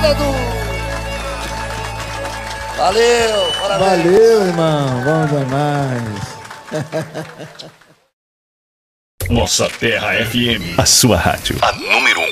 Bora, Edu! Valeu, parabéns. Valeu, irmão. Bom demais. Nossa Terra FM. A sua rádio. A número 1